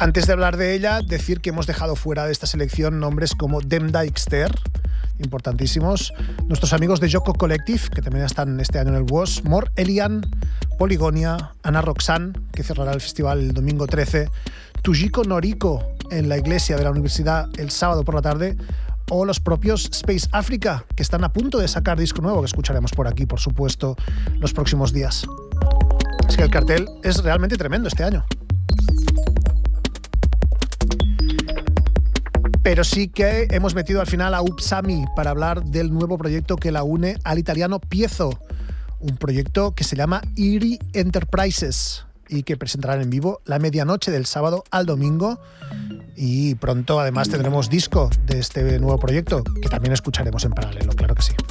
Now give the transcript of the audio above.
Antes de hablar de ella, decir que hemos dejado fuera de esta selección nombres como Dem Dijkster, importantísimos, nuestros amigos de Yoko Collective, que también están este año en el WOS, Mor Elian, Poligonia, Ana Roxanne, que cerrará el festival el domingo 13, Tujiko Noriko en la iglesia de la universidad el sábado por la tarde, o los propios Space Africa, que están a punto de sacar disco nuevo, que escucharemos por aquí, por supuesto, los próximos días. Es que el cartel es realmente tremendo este año. Pero sí que hemos metido al final a Upsami para hablar del nuevo proyecto que la une al italiano Piezo, un proyecto que se llama Eerie Enterprises y que presentarán en vivo la medianoche del sábado al domingo. Y pronto además tendremos disco de este nuevo proyecto que también escucharemos en paralelo, claro que sí.